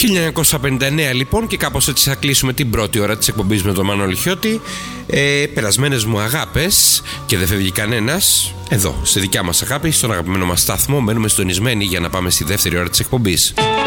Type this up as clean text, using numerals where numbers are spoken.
1959 λοιπόν, και κάπως έτσι θα κλείσουμε την πρώτη ώρα της εκπομπής με τον Μανώλη Χιώτη. Περασμένες μου αγάπες, και δεν φεύγει κανένας. Εδώ, στη δικιά μας αγάπη, στον αγαπημένο μας σταθμό, μένουμε συντονισμένοι για να πάμε στη δεύτερη ώρα της εκπομπής.